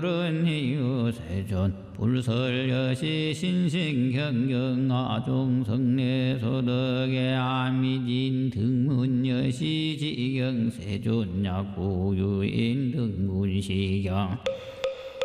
른희유 세존 불설여시 신신경경아종 성례소덕의 아미진 등문여시 지경 세존 약고유인 등문시경